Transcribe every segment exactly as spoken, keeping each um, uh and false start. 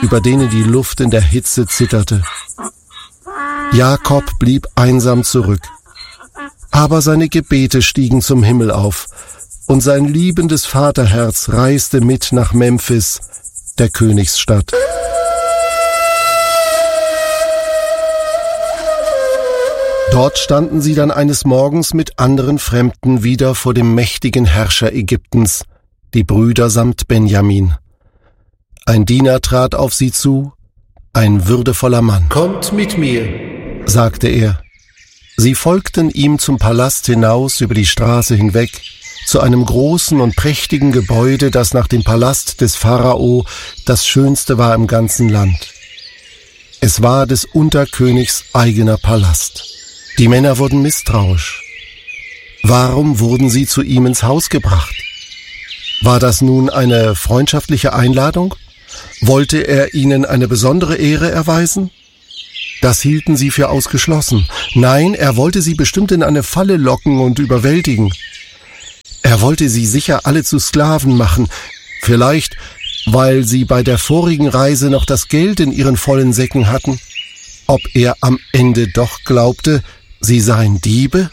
über denen die Luft in der Hitze zitterte. Jakob blieb einsam zurück. Aber seine Gebete stiegen zum Himmel auf, und sein liebendes Vaterherz reiste mit nach Memphis, der Königsstadt. Dort standen sie dann eines Morgens mit anderen Fremden wieder vor dem mächtigen Herrscher Ägyptens, die Brüder samt Benjamin. Ein Diener trat auf sie zu, ein würdevoller Mann. »Kommt mit mir«, sagte er. Sie folgten ihm zum Palast hinaus über die Straße hinweg, zu einem großen und prächtigen Gebäude, das nach dem Palast des Pharao das schönste war im ganzen Land. Es war des Unterkönigs eigener Palast. Die Männer wurden misstrauisch. Warum wurden sie zu ihm ins Haus gebracht? War das nun eine freundschaftliche Einladung? Wollte er ihnen eine besondere Ehre erweisen? Das hielten sie für ausgeschlossen. Nein, er wollte sie bestimmt in eine Falle locken und überwältigen. Er wollte sie sicher alle zu Sklaven machen, vielleicht, weil sie bei der vorigen Reise noch das Geld in ihren vollen Säcken hatten. Ob er am Ende doch glaubte, sie seien Diebe?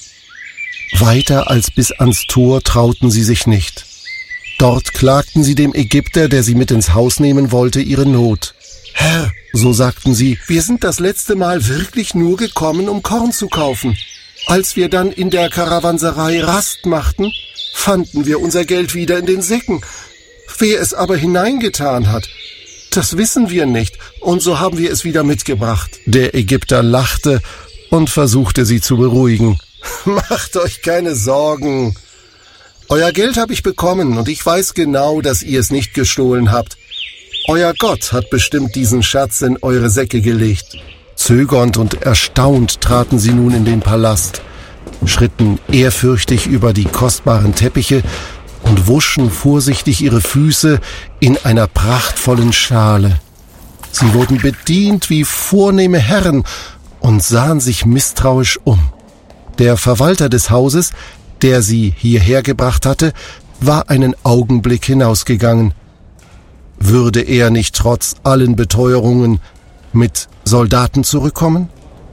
Weiter als bis ans Tor trauten sie sich nicht. Dort klagten sie dem Ägypter, der sie mit ins Haus nehmen wollte, ihre Not. »Herr«, so sagten sie, »wir sind das letzte Mal wirklich nur gekommen, um Korn zu kaufen. Als wir dann in der Karawanserei Rast machten, fanden wir unser Geld wieder in den Säcken. Wer es aber hineingetan hat, das wissen wir nicht, und so haben wir es wieder mitgebracht.« Der Ägypter lachte und versuchte sie zu beruhigen. »Macht euch keine Sorgen. Euer Geld habe ich bekommen, und ich weiß genau, dass ihr es nicht gestohlen habt. Euer Gott hat bestimmt diesen Schatz in eure Säcke gelegt.« Zögernd und erstaunt traten sie nun in den Palast, schritten ehrfürchtig über die kostbaren Teppiche und wuschen vorsichtig ihre Füße in einer prachtvollen Schale. Sie wurden bedient wie vornehme Herren und sahen sich misstrauisch um. Der Verwalter des Hauses, der sie hierher gebracht hatte, war einen Augenblick hinausgegangen. Würde er nicht trotz allen Beteuerungen mit Soldaten zurückkommen?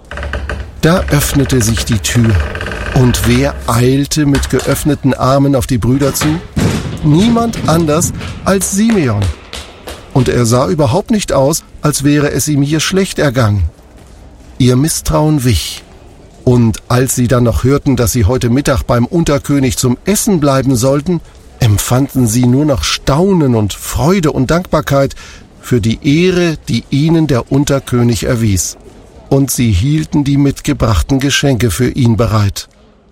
Da öffnete sich die Tür, und wer eilte mit geöffneten Armen auf die Brüder zu? Niemand anders als Simeon. Und er sah überhaupt nicht aus, als wäre es ihm hier schlecht ergangen. Ihr Misstrauen wich. Und als sie dann noch hörten, dass sie heute Mittag beim Unterkönig zum Essen bleiben sollten, empfanden sie nur noch Staunen und Freude und Dankbarkeit für die Ehre, die ihnen der Unterkönig erwies. Und sie hielten die mitgebrachten Geschenke für ihn bereit.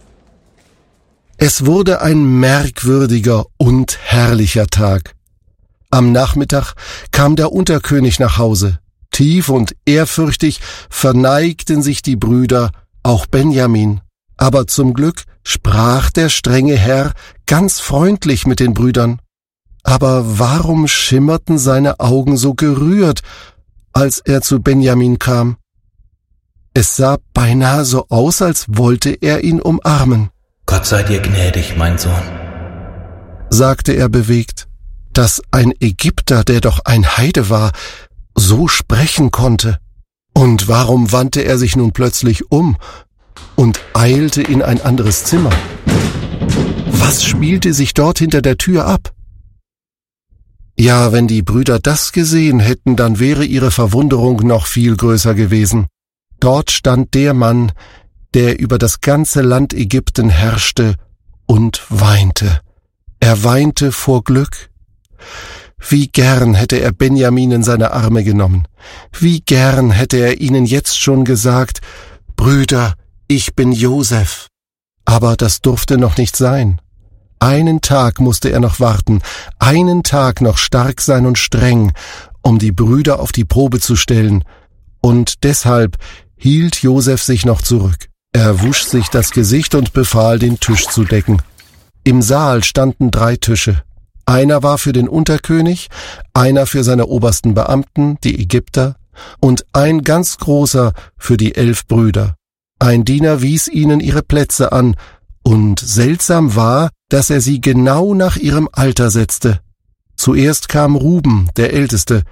Es wurde ein merkwürdiger und herrlicher Tag. Am Nachmittag kam der Unterkönig nach Hause. Tief und ehrfürchtig verneigten sich die Brüder, auch Benjamin. Aber zum Glück sprach der strenge Herr ganz freundlich mit den Brüdern. Aber warum schimmerten seine Augen so gerührt, als er zu Benjamin kam? Es sah beinahe so aus, als wollte er ihn umarmen. »Gott sei dir gnädig, mein Sohn«, sagte er bewegt, dass ein Ägypter, der doch ein Heide war, so sprechen konnte. Und warum wandte er sich nun plötzlich um und eilte in ein anderes Zimmer? Was spielte sich dort hinter der Tür ab? Ja, wenn die Brüder das gesehen hätten, dann wäre ihre Verwunderung noch viel größer gewesen. Dort stand der Mann, der über das ganze Land Ägypten herrschte und weinte. Er weinte vor Glück. Wie gern hätte er Benjamin in seine Arme genommen. Wie gern hätte er ihnen jetzt schon gesagt, »Brüder, ich bin Josef.« Aber das durfte noch nicht sein. Einen Tag musste er noch warten, einen Tag noch stark sein und streng, um die Brüder auf die Probe zu stellen. Und deshalb hielt Josef sich noch zurück. Er wusch sich das Gesicht und befahl, den Tisch zu decken. Im Saal standen drei Tische. Einer war für den Unterkönig, einer für seine obersten Beamten, die Ägypter, und ein ganz großer für die elf Brüder. Ein Diener wies ihnen ihre Plätze an, und seltsam war, dass er sie genau nach ihrem Alter setzte. Zuerst kam Ruben, der Älteste,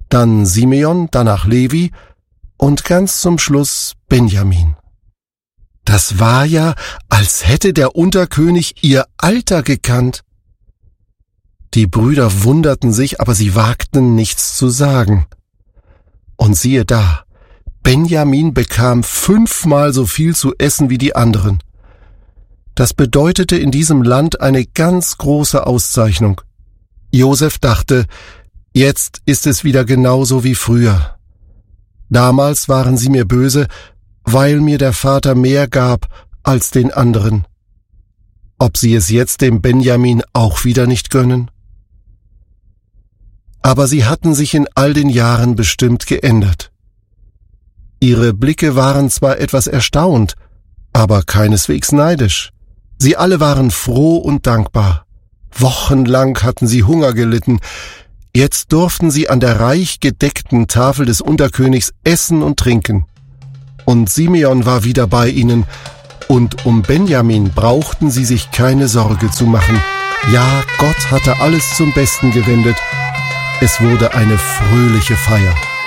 dann Simeon, danach Levi und ganz zum Schluss Benjamin. Das war ja, als hätte der Unterkönig ihr Alter gekannt. Die Brüder wunderten sich, aber sie wagten nichts zu sagen. Und siehe da, Benjamin bekam fünfmal so viel zu essen wie die anderen. Das bedeutete in diesem Land eine ganz große Auszeichnung. Josef dachte, jetzt ist es wieder genauso wie früher. Damals waren sie mir böse, weil mir der Vater mehr gab als den anderen. Ob sie es jetzt dem Benjamin auch wieder nicht gönnen? Aber sie hatten sich in all den Jahren bestimmt geändert. Ihre Blicke waren zwar etwas erstaunt, aber keineswegs neidisch. Sie alle waren froh und dankbar. Wochenlang hatten sie Hunger gelitten. Jetzt durften sie an der reich gedeckten Tafel des Unterkönigs essen und trinken. Und Simeon war wieder bei ihnen, und um Benjamin brauchten sie sich keine Sorge zu machen. Ja, Gott hatte alles zum Besten gewendet. Es wurde eine fröhliche Feier.